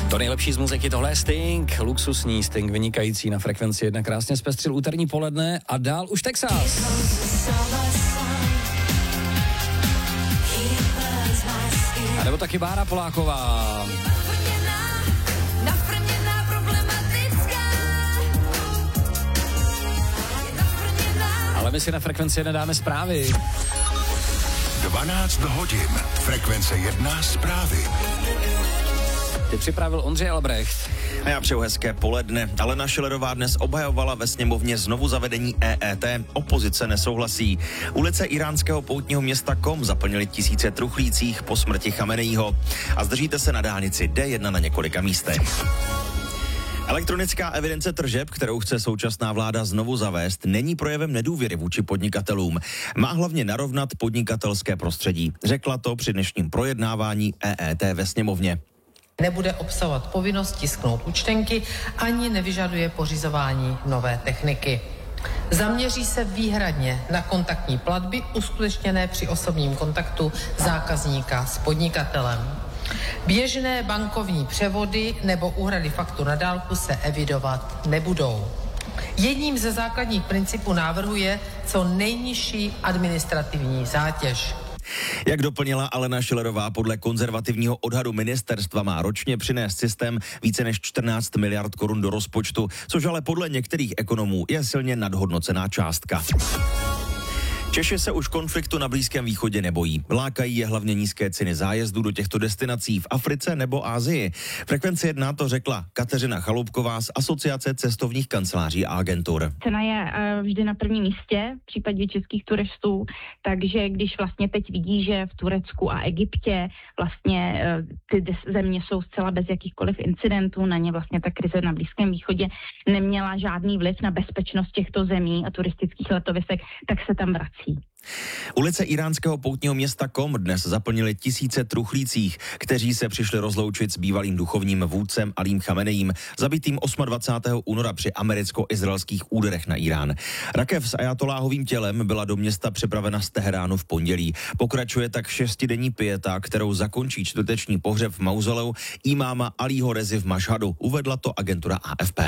To nejlepší z muziky, tohle je Sting, luxusní Sting, vynikající na Frekvenci 1, krásně zpestřil úterní poledne a dál už Texas. A nebo taky Bára Poláková. Ale my si na Frekvenci 1 dáme zprávy. 12 hodin. Frekvence 1 zprávy. Ty připravil Ondřej Albrecht. A já přeju hezké poledne. Alena Schillerová dnes obhajovala ve sněmovně znovu zavedení EET. Opozice nesouhlasí. Ulice iránského poutního města Qom zaplnily tisíce truchlících po smrti Chameneího. A zdržíte se na dálnici D1 na několika místech. Elektronická evidence tržeb, kterou chce současná vláda znovu zavést, není projevem nedůvěry vůči podnikatelům. Má hlavně narovnat podnikatelské prostředí. Řekla to při dnešním projednávání EET ve sněmovně. Nebude obsahovat povinnost tisknout účtenky ani nevyžaduje pořizování nové techniky. Zaměří se výhradně na kontaktní platby uskutečněné při osobním kontaktu zákazníka s podnikatelem. Běžné bankovní převody nebo úhrady faktur na dálku se evidovat nebudou. Jedním ze základních principů návrhu je co nejnižší administrativní zátěž. Jak doplnila Alena Schillerová, podle konzervativního odhadu ministerstva má ročně přinést systém více než 14 miliard korun do rozpočtu, což ale podle některých ekonomů je silně nadhodnocená částka. Češi se už konfliktu na Blízkém východě nebojí. Lákají je hlavně nízké ceny zájezdů do těchto destinací v Africe nebo Asii. Frekvenci 1 to řekla Kateřina Chaloupková z Asociace cestovních kanceláří a agentur. Cena je vždy na prvním místě v případě českých turistů, takže když vlastně teď vidí, že v Turecku a Egyptě vlastně ty země jsou zcela bez jakýchkoliv incidentů, na ně vlastně ta krize na Blízkém východě neměla žádný vliv na bezpečnost těchto zemí a turistických letovisek, tak se tam vrací. Ulice iránského poutního města Qom dnes zaplnily tisíce truchlících, kteří se přišli rozloučit s bývalým duchovním vůdcem Alím Chameneím, zabitým 28. února při americko-izraelských úderech na Irán. Rakev s ajatoláhovým tělem byla do města přepravena z Teheránu v pondělí. Pokračuje tak 6denní pieta, kterou zakončí čtvrteční pohřeb v mauzoleu imáma Alího Rezy v Mašhadu, uvedla to agentura AFP.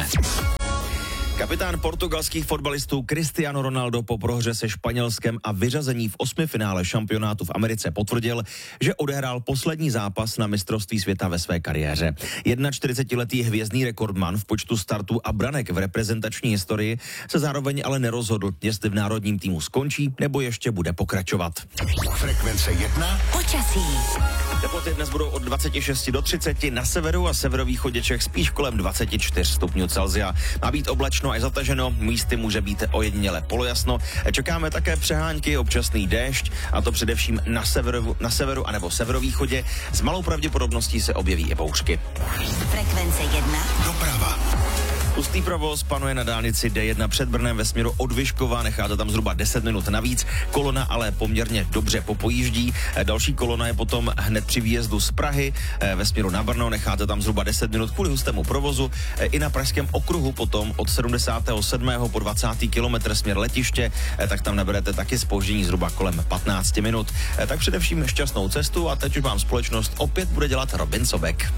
Kapitán portugalských fotbalistů Cristiano Ronaldo po prohře se Španělskem a vyřazení v 8. finále šampionátu v Americe potvrdil, že odehrál poslední zápas na mistrovství světa ve své kariéře. 41letý hvězdný rekordman v počtu startů a branek v reprezentační historii se zároveň ale nerozhodl, jestli v národním týmu skončí nebo ještě bude pokračovat. Frekvence 1. Počasí. Teploty dnes budou od 26 do 30, na severu a severovýchodě Čech spíš kolem 24 stupňů Celsia. Má být oblačno a zataženo, místy může být ojediněle polojasno. Čekáme také přehánky, občasný déšť, a to především na severu anebo severovýchodě. S malou pravděpodobností se objeví i bouřky. Frekvence 1. Doprava. Pustý provoz panuje na dálnici D1 před Brnem ve směru od Vyškova, necháte tam zhruba 10 minut navíc. Kolona ale poměrně dobře popojíždí. Další kolona je potom hned při výjezdu z Prahy ve směru na Brno, necháte tam zhruba 10 minut kvůli hustému provozu. I na pražském okruhu potom od 77. po 20. kilometr směr letiště, tak tam naberete taky zpoždění zhruba kolem 15 minut. Tak především šťastnou cestu a teď už vám společnost opět bude dělat Robin Sobek.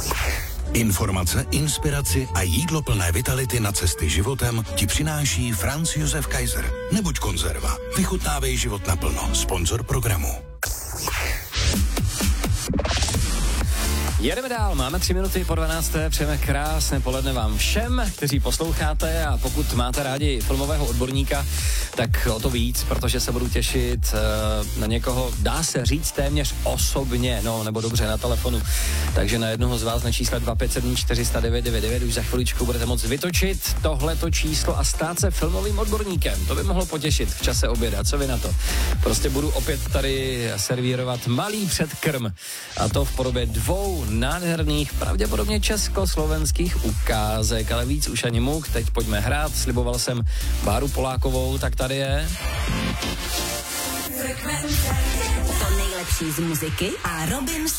Informace, inspiraci a jídlo plné vitality na cesty životem ti přináší Franz Josef Kaiser. Nebuď konzerva. Vychutnávej život naplno. Sponzor programu. Jedeme dál, máme 3 minuty po 12. Přejeme krásné poledne vám všem, kteří posloucháte, a pokud máte rádi filmového odborníka, tak o to víc, protože se budu těšit na někoho, dá se říct téměř osobně, no nebo dobře na telefonu. Takže na jednoho z vás na čísle 2574 400 999 už za chviličku budete moct vytočit tohleto číslo a stát se filmovým odborníkem. To by mohlo potěšit v čase oběda, co vy na to? Prostě budu opět tady servírovat malý předkrm, a to v podobě 2 nádherných, pravděpodobně československých ukázek, ale víc už ani můk. Teď pojďme hrát, sliboval jsem Báru Polákovou, tak tady je. To nejlepší z muziky a Robin